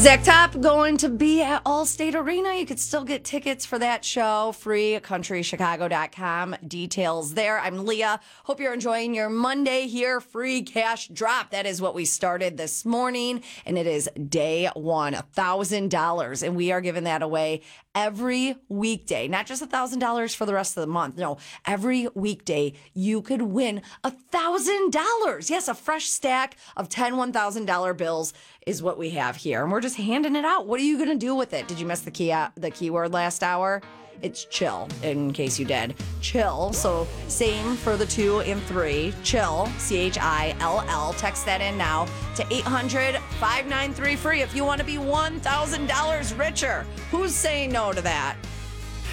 Zach Top going to be at Allstate Arena. You could still get tickets for that show. Free at countrychicago.com. Details there. I'm Leah. Hope you're enjoying your Monday here. Free cash drop. That is what we started this morning. And it is day one, $1,000. And we are giving that away every weekday. Not just $1,000 for the rest of the month. No, every weekday you could win $1,000. Yes, a fresh stack of 10 $1,000 bills is what we have here. And we're just handing it out. What are you going to do with it? Did you miss the keyword last hour? It's chill, in case you did. Chill. So same for the 2 and 3. Chill, CHILL. Text that in now to 800-593-FREE if you want to be $1,000 richer. Who's saying no to that?